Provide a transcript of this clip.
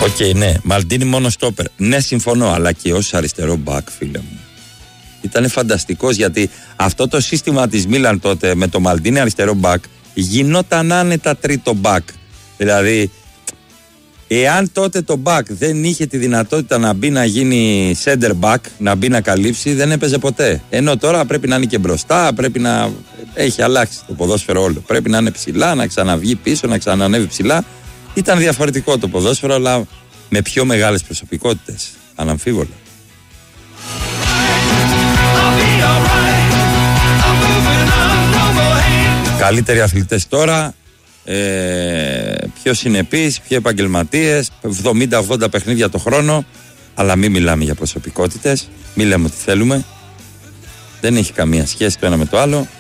Οκ, ναι. Μαλντίνι μόνο στόπερ. Ναι, συμφωνώ, αλλά και ως αριστερό μπακ, φίλε μου. Ήταν φανταστικός, γιατί αυτό το σύστημα της Μίλαν τότε με το Μαλντίνι αριστερό μπακ γινόταν άνετα τρίτο μπακ. Δηλαδή, εάν τότε το μπακ δεν είχε τη δυνατότητα να μπει να γίνει center back, να μπει να καλύψει, δεν έπαιζε ποτέ. Ενώ τώρα πρέπει να είναι και μπροστά, πρέπει να. Έχει αλλάξει το ποδόσφαιρο όλο. Πρέπει να είναι ψηλά, να ξαναβγεί πίσω, να ξανανεύει ψηλά. Ήταν διαφορετικό το ποδόσφαιρο, αλλά με πιο μεγάλες προσωπικότητες. Αναμφίβολα. Καλύτεροι αθλητές τώρα, πιο συνεπείς, πιο επαγγελματίες, 70-80 παιχνίδια το χρόνο, αλλά μην μιλάμε για προσωπικότητες, μην λέμε ότι θέλουμε, δεν έχει καμία σχέση το ένα με το άλλο.